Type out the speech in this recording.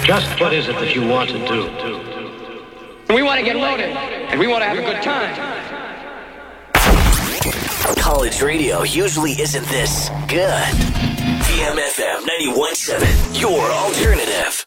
Just what is it that you want to do? We want to get loaded, and we want to have a good time. College radio usually isn't this good. VMFM 91.7, your alternative.